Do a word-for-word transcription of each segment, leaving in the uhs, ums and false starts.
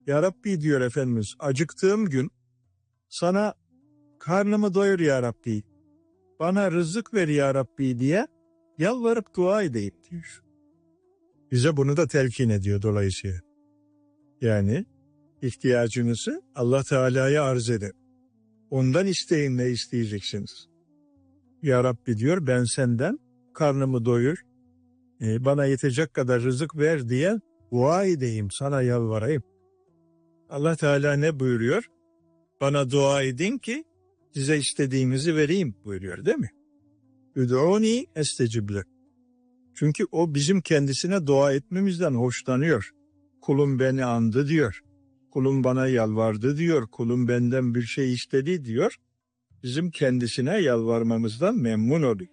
Ya Rabbi diyor Efendimiz, acıktığım gün sana karnımı doyur ya Rabbi, bana rızık ver ya Rabbi diye yalvarıp dua edeyim diyor. Bize bunu da telkin ediyor dolayısıyla. Yani ihtiyacınızı Allah Teala'ya arz edin. Ondan isteyin, ne isteyeceksiniz? Ya Rabbi diyor, ben senden karnımı doyur, bana yetecek kadar rızık ver diye dua edeyim, sana yalvarayım. Allah Teala ne buyuruyor? Bana dua edin ki size istediğinizi vereyim buyuruyor, değil mi? Üd'uni estecib lek. Çünkü o bizim kendisine dua etmemizden hoşlanıyor. Kulum beni andı diyor. Kulum bana yalvardı diyor. Kulum benden bir şey istedi diyor. Bizim kendisine yalvarmamızdan memnun oluyor.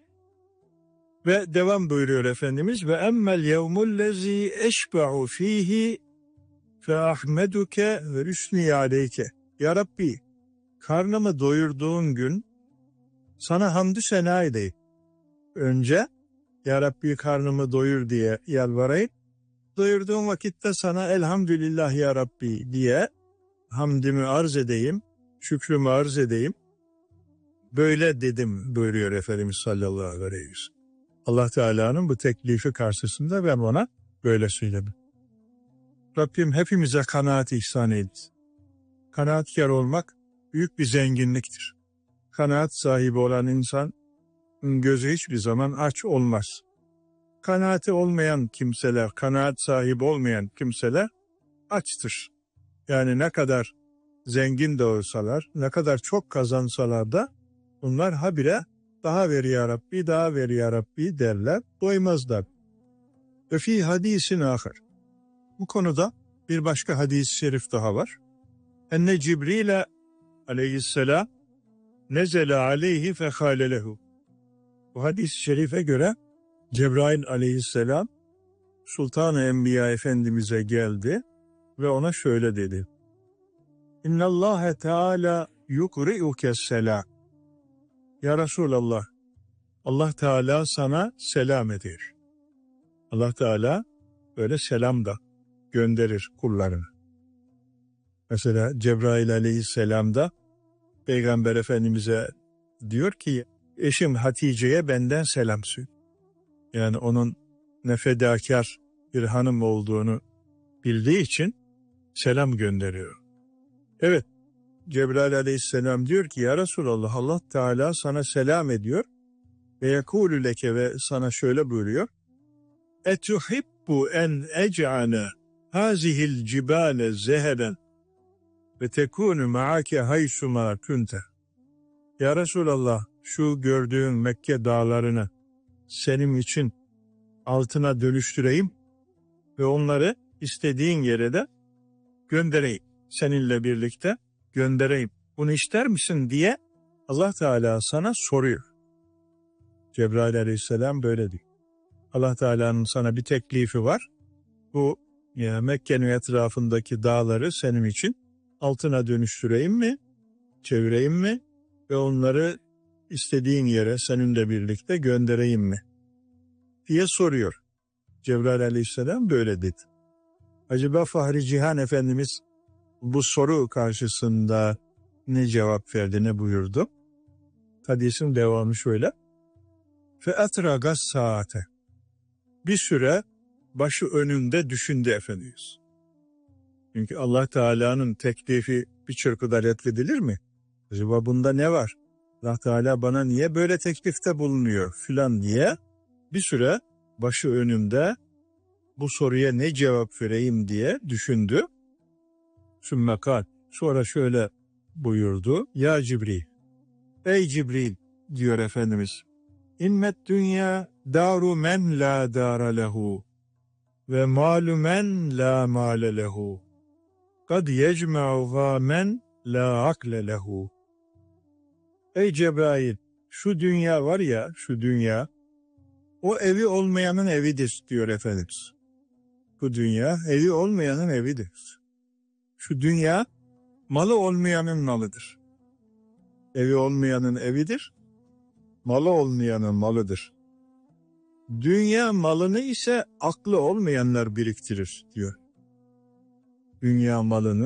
Ve devam buyuruyor Efendimiz, ve emmel yevmullezî eşbe'u fîhî fe ahmeduke ve rüsni aleyke. Ya Rabbi, karnımı doyurduğun gün sana hamdü sena edeyim. Önce Ya Rabbi karnımı doyur diye yalvarayım. Doyurduğum vakitte sana elhamdülillah ya Rabbi diye hamdimi arz edeyim, şükrümü arz edeyim. Böyle dedim buyuruyor Efendimiz sallallahu aleyhi ve sellem. Allah Teala'nın bu teklifi karşısında ben ona böyle söyledim. Rabbim hepimize kanaat ihsan eylesin. Kanaatkar olmak büyük bir zenginliktir. Kanaat sahibi olan insan gözü hiçbir zaman aç olmaz. Kanaati olmayan kimseler, kanaat sahibi olmayan kimseler açtır. Yani ne kadar zengin de olsalar, ne kadar çok kazansalar da bunlar habire daha ver ya Rabbi, daha ver ya Rabbi derler, doymazlar. Ve fi hadisin ahir. Bu konuda bir başka hadis-i şerif daha var. Enne Cibril'e aleyhisselam nezele aleyhi fehale lehu. Bu hadis-i şerife göre Cebrail aleyhisselam Sultan-ı Enbiya Efendimiz'e geldi ve ona şöyle dedi. İnnallâhe Teâlâ yukri'uke selam. Ya Resulallah, Allah Teala sana selam eder. Allah Teala böyle selam da gönderir kullarına. Mesela Cebrail aleyhisselam da Peygamber Efendimiz'e diyor ki, eşim Hatice'ye benden selam söyle. Yani onun ne fedakar bir hanım olduğunu bildiği için selam gönderiyor. Evet, Cebrail aleyhisselam diyor ki, ya Resulallah, Allah Teala sana selam ediyor ve yekulü leke, ve sana şöyle buyuruyor. Etuhibbu en ec'ane hazihil cibale zeheren ve tekunu ma'ake haysuma kunte. Ya Resulallah, şu gördüğün Mekke dağlarını senin için altına dönüştüreyim ve onları istediğin yere de göndereyim. Seninle birlikte göndereyim. Bunu ister misin diye Allah Teala sana soruyor. Cebrail aleyhisselam böyle diyor. Allah Teala'nın sana bir teklifi var. Bu ya Mekke'nin etrafındaki dağları senin için altına dönüştüreyim mi? Çevireyim mi? Ve onları istediğin yere seninle birlikte göndereyim mi? Diye soruyor. Cebrail aleyhisselam böyle dedi. Acaba Fahri Cihan Efendimiz bu soru karşısında ne cevap verdi, ne buyurdu? Hadisin devamı şöyle. فَاَتْرَغَ saate. Bir süre başı önünde düşündü Efendimiz. Çünkü Allah Teala'nın teklifi bir çırpıda reddedilir mi? Acaba bunda ne var? Allah Teala bana niye böyle teklifte bulunuyor filan diye bir süre başı önümde bu soruya ne cevap vereyim diye düşündü. Sümmekal. Sonra şöyle buyurdu. Ya Cibril. Ey Cibril diyor Efendimiz. İnmet dünya daru men la dara lehu ve malu men la male lehu. Kad yecma'u men la akle lehu. Ey Cebrail, şu dünya var ya, şu dünya, o evi olmayanın evidir diyor Efendimiz. Bu dünya evi olmayanın evidir. Şu dünya malı olmayanın malıdır. Evi olmayanın evidir, malı olmayanın malıdır. Dünya malını ise aklı olmayanlar biriktirir diyor. Dünya malını